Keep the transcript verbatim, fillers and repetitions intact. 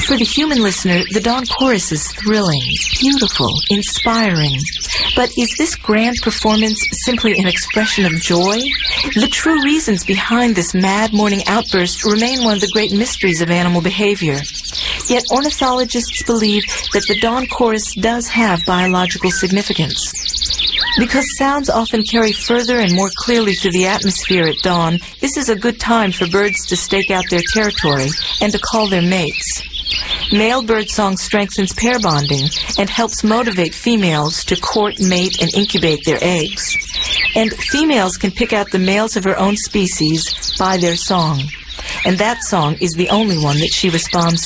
For the human listener, the dawn chorus is thrilling, beautiful, inspiring. But is this grand performance simply an expression of joy? The true reasons behind this mad morning outburst remain one of the great mysteries of animal behavior. Yet ornithologists believe that the dawn chorus does have biological significance. Because sounds often carry further and more clearly through the atmosphere at dawn, this is a good time for birds to stake out their territory and to call their mates. Male birdsong strengthens pair bonding and helps motivate females to court, mate, and incubate their eggs. And females can pick out the males of her own species by their song. And that song is the only one that she responds